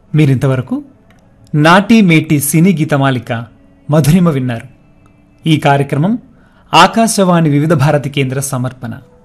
మీరింతవరకు నాటి మేటి సినీ గీతమాలిక మధురిమ విన్నారు. ఈ కార్యక్రమం ఆకాశవాణి వివిధ భారతి కేంద్ర సమర్పణ.